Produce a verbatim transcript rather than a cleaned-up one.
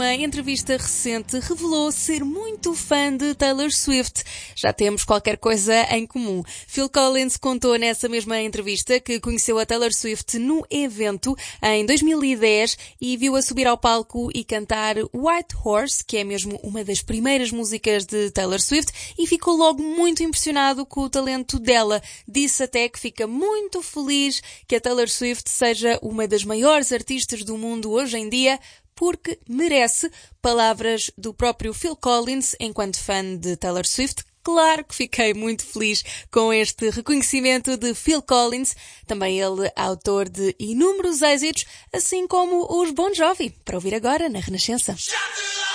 Uma entrevista recente revelou ser muito fã de Taylor Swift. Já temos qualquer coisa em comum. Phil Collins contou nessa mesma entrevista que conheceu a Taylor Swift no evento em dois mil e dez e viu-a subir ao palco e cantar White Horse, que é mesmo uma das primeiras músicas de Taylor Swift, e ficou logo muito impressionado com o talento dela. Disse até que fica muito feliz que a Taylor Swift seja uma das maiores artistas do mundo hoje em dia, porque merece. Palavras do próprio Phil Collins, enquanto fã de Taylor Swift. Claro que fiquei muito feliz com este reconhecimento de Phil Collins, também ele autor de inúmeros êxitos, assim como os Bon Jovi, para ouvir agora na Renascença.